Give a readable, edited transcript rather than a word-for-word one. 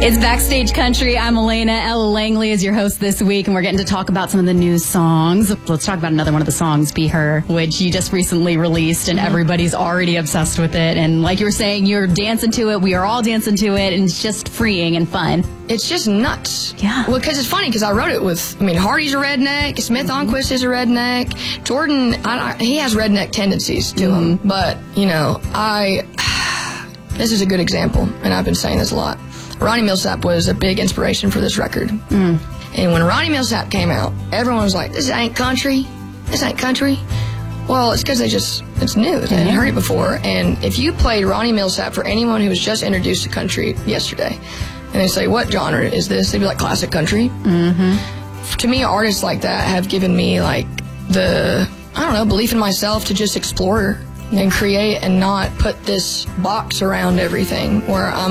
It's Backstage Country. I'm Elena. Ella Langley is your host this week, and we're getting to talk about some of the new songs. Let's talk about another one of the songs, Be Her, which you just recently released, and everybody's already obsessed with it. And like you were saying, you're dancing to it. We are all dancing to it, and it's just freeing and fun. It's just nuts. Yeah. Well, because it's funny, because I wrote it with, Hardy's a redneck, Smith Onquist is a redneck, Jordan, he has redneck tendencies to him. But, this is a good example, and I've been saying this a lot. Ronnie Milsap was a big inspiration for this record. And when Ronnie Milsap came out, everyone was like, this ain't country. This ain't country. Well, it's because it's new. They hadn't heard it before. And if you played Ronnie Milsap for anyone who was just introduced to country yesterday, and they say, what genre is this? They'd be like, classic country. To me, artists like that have given me belief in myself to just explore and create and not put this box around everything where I'm